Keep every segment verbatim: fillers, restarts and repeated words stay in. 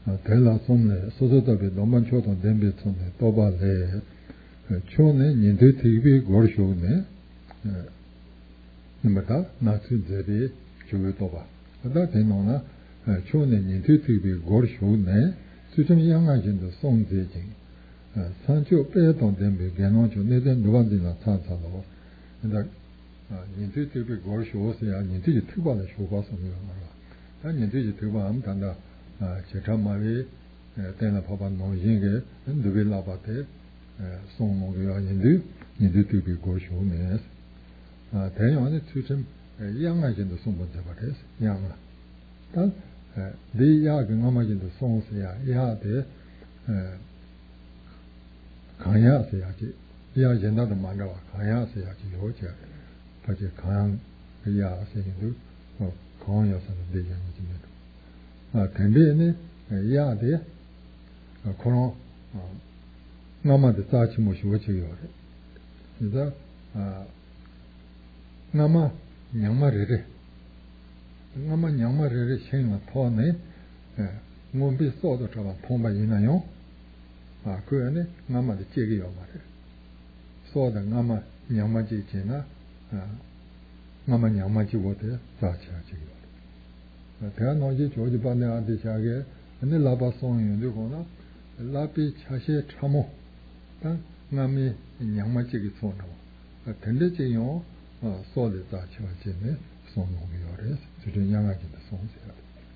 Tela Somne, Sosotabi, Loman Choton, Dembe Somne, Toba Le, Chone, Nindu Tibi, Gorshone, Nimata, Natsu Zeri, Chubu Toba. That Tenona, Chone, Nindu Tibi, Gorshone, Suchum Yangajin, the Song Zejing, Sancho Peton Dembe, Ganocho, Neden, Nuandina, Sansalo, and that Nindu Tibi, Gorshose, and Nindu Tuba, the Shubas of Yamara. And Nindu Tuba, I'm Tanda. Chetamari, Tena Papa Nojinge, and the Villa Bate, Song Mogia Hindu, Nindu to be Gorshones. Ten on it to him, young agent the Sumba Zabates, young. Then the Yag and Amagin the songs, Ya de Kaya Sayaki, Ya another Mandawa, Kaya Sayaki, Yoja, Paja Kayan, Ya saying, or Kanyas and the Dejan. Tende ya de kono ngama de sachi mo shi wachi yore ida ngama nyangma re ngama nyangma re shen na to ne ngombi so do chaba thomba yina yo a ko ne ngama de che ge yo ma re so da ngama nyangma ji che na ngama nyangma ji wo de sachi a ji 대한노지 조지반에 아디샤게 근데 라바송이 되고나 라비 차시 참모 단 남이 양마지기 손나 된대지요 어 소리 자치와지네 손노기요레 주된 양아지도 손세요.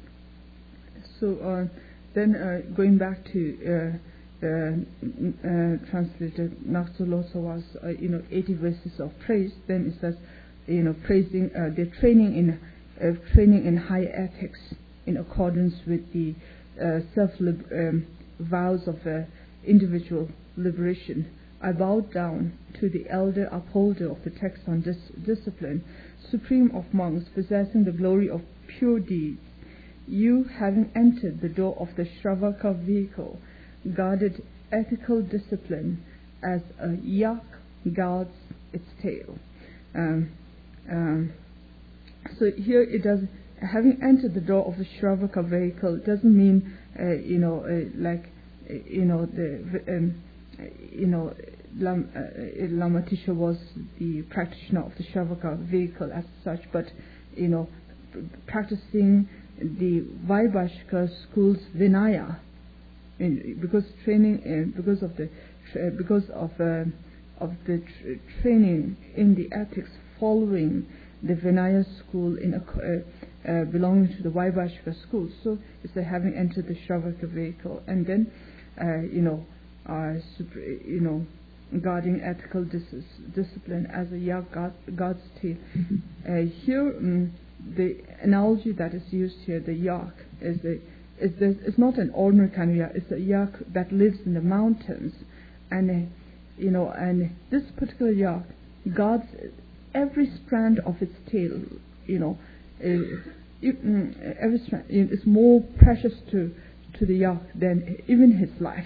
So uh, then uh, going back to uh, the uh, translator Naxolosawa's uh, you know eighty verses of praise, then it says you know praising uh, the training in Uh, training in high ethics in accordance with the uh, self um, vows of uh, individual liberation. I bowed down to the elder upholder of the text on dis- discipline, supreme of monks, possessing the glory of pure deeds. You, having entered the door of the Shravaka vehicle, guarded ethical discipline as a yak guards its tail. Um, um, So here it does, having entered the door of the Shravaka vehicle doesn't mean, uh, you know, uh, like, uh, you know, the, um, you know, Lam, uh, Lama Tisha was the practitioner of the Shravaka vehicle as such, but, you know, p- practicing the Vaibhashika school's Vinaya, in, because training, uh, because of the, uh, because of, uh, of the tr- training in the ethics following the Vinaya school in a, uh, uh, belonging to the Vaibhashika school. So it's like having entered the Shravaka vehicle, and then uh, you know, uh, super, you know, guarding ethical dis- discipline as a yak guard, guard's tail. Uh, here, um, the analogy that is used here, the yak, is a is the, it's not an ordinary kind of yak. It's a yak that lives in the mountains, and uh, you know, and this particular yak guards every strand of its tail, you know, uh, it, mm, every strand is more precious to to the yak than even his life.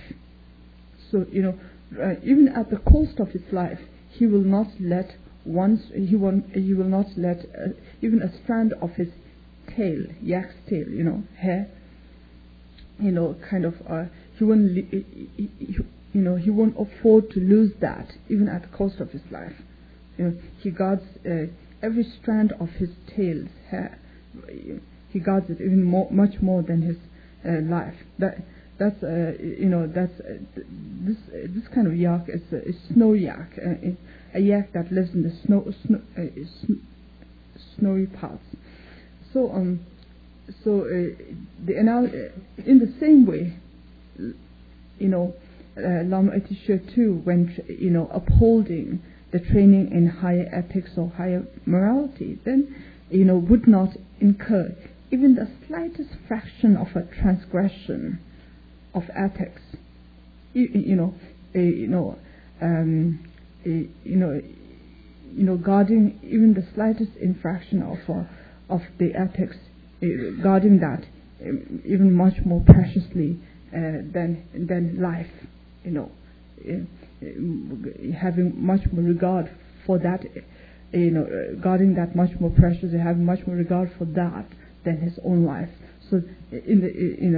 So you know, uh, even at the cost of his life, he will not let once he won't he will not let uh, even a strand of his tail, yak's tail, you know, hair, you know, kind of uh, he won't li- he, he, you know he won't afford to lose that even at the cost of his life. You know, he guards uh, every strand of his tail's hair. He guards it even more, much more than his uh, life. That that's uh, you know that's uh, this uh, this kind of yak is a uh, snow yak, uh, a yak that lives in the snow, snow uh, sn- snowy parts. So um so uh, the anal- in the same way, you know, uh, Lama Atisha too, when you know upholding the training in higher ethics or higher morality, then, you know, would not incur even the slightest fraction of a transgression of ethics. You, you know, uh, you know, um, uh, you know, you know, guarding even the slightest infraction of uh, of the ethics, uh, guarding that um, even much more preciously uh, than than life, you know. Uh, having much more regard for that, you know, guarding that much more precious, having much more regard for that than his own life. So, in the, you know.